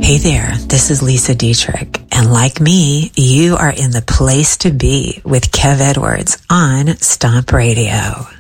Hey there, this is Lisa Dietrich, and like me, you are in the place to be with Kev Edwards on Stomp Radio.